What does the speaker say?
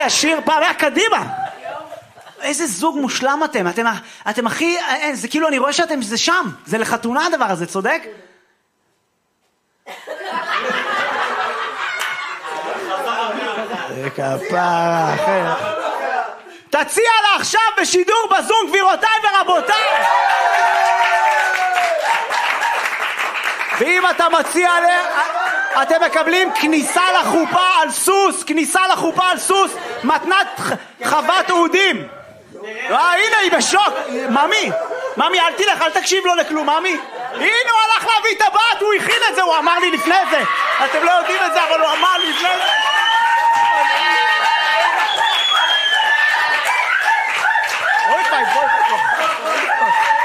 השיר פעם היה קדימה. איזה זוג מושלם אתם הכי, זה כאילו אני רואה שאתם זה שם, זה לחתונה הדבר הזה, צודק? זה כפרה אחר. תציע לה עכשיו בשידור בזום, גבירותיי ורבותיי. ואם אתה מציע לה, אתם מקבלים כניסה לחופה על סוס, מתנת חוות אודים. הנה היא בשוק. ממי אל תלך, אל תקשיב לו לכלום. ממי, הנה הוא הלך להביא את הבת, הוא הכין את זה, הוא אמר לי לפני זה. אתם לא יודעים את זה, אבל הוא אמר לי לפני זה. אוי, בואי.